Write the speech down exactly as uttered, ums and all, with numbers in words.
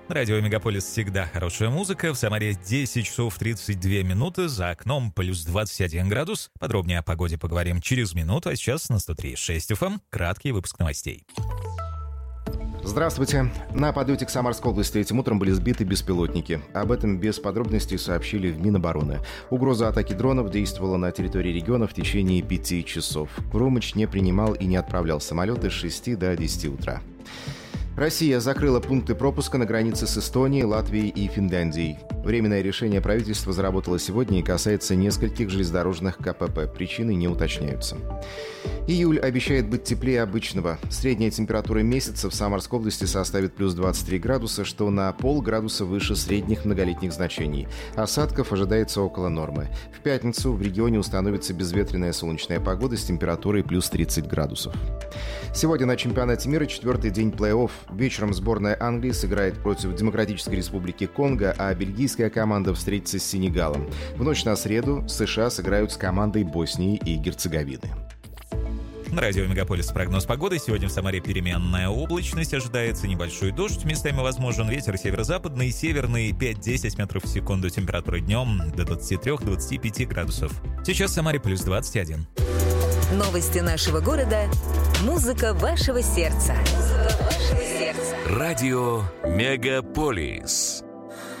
Радио Мегаполис всегда хорошая музыка. В Самаре десять часов тридцать две минуты. За окном плюс двадцать один градус. Подробнее о погоде поговорим через минуту. А сейчас на сто три и шесть эф эм краткий выпуск новостей. Здравствуйте. На подлете к Самарской области этим утром были сбиты беспилотники. Об этом без подробностей сообщили в Минобороны. Угроза атаки дронов действовала на территории региона в течение пяти часов. Крумыч не принимал и не отправлял самолеты с шести до десяти утра. Россия закрыла пункты пропуска на границе с Эстонией, Латвией и Финляндией. Временное решение правительства заработало сегодня и касается нескольких железнодорожных ка пэ пэ. Причины не уточняются. Июль обещает быть теплее обычного. Средняя температура месяца в Самарской области составит плюс двадцать три градуса, что на полградуса выше средних многолетних значений. Осадков ожидается около нормы. В пятницу в регионе установится безветренная солнечная погода с температурой плюс тридцать градусов. Сегодня на чемпионате мира четвертый день плей-офф. Вечером сборная Англии сыграет против Демократической Республики Конго, а бельгийская команда встретится с Сенегалом. В ночь на среду США сыграют с командой Боснии и Герцеговины. На радио Мегаполис прогноз погоды. Сегодня в Самаре переменная облачность. Ожидается небольшой дождь. Местами возможен ветер северо-западный, северный пять-десять метров в секунду. Температура днем до двадцати трёх - двадцати пяти градусов. Сейчас в Самаре плюс двадцать один. Новости нашего города. Музыка вашего сердца. Музыка вашего сердца. Радио Мегаполис.